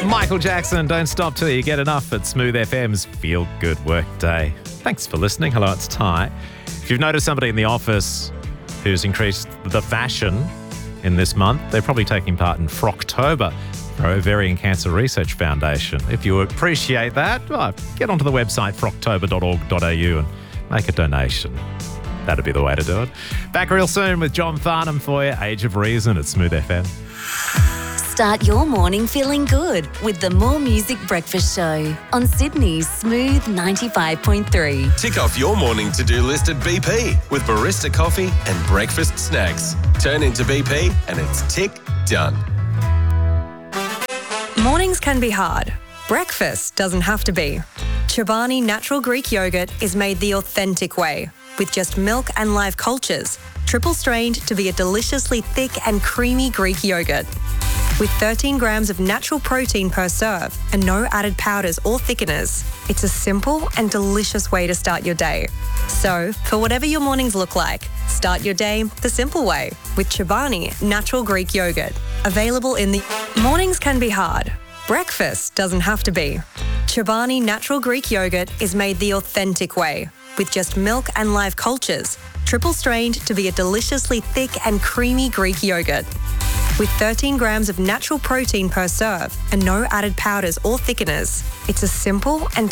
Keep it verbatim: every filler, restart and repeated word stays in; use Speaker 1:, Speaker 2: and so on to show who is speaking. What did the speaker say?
Speaker 1: Michael Jackson, Don't Stop Till You Get Enough at Smooth F M's Feel Good Work Day. Thanks for listening. Hello, it's Ty. If you've noticed somebody in the office who's increased the fashion in this month, they're probably taking part in Frocktober for Ovarian Cancer Research Foundation. If you appreciate that, well, get onto the website frocktober dot org dot a u and make a donation. That'd be the way to do it. Back real soon with John Farnham for you, Age of Reason at Smooth F M.
Speaker 2: Start your morning feeling good with the More Music Breakfast Show on Sydney's Smooth ninety-five point three.
Speaker 3: Tick off your morning to-do list at B P with barista coffee and breakfast snacks. Turn into B P and it's tick done.
Speaker 4: Mornings can be hard. Breakfast doesn't have to be. Chobani Natural Greek Yogurt is made the authentic way, with just milk and live cultures, triple strained to be a deliciously thick and creamy Greek yogurt. With thirteen grams of natural protein per serve and no added powders or thickeners, it's a simple and delicious way to start your day. So, for whatever your mornings look like, start your day the simple way with Chobani Natural Greek Yogurt. Available in the... Mornings can be hard. Breakfast doesn't have to be. Chobani Natural Greek Yogurt is made the authentic way, with just milk and live cultures, triple strained to be a deliciously thick and creamy Greek yogurt. With thirteen grams of natural protein per serve and no added powders or thickeners, it's a simple and